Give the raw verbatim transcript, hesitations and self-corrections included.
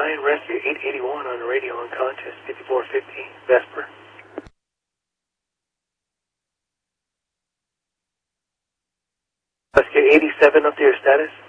nine, Rescue eight eighty-one on the radio unconscious, fifty-four fifty, Vesper. Rescue eighty-seven up to your status.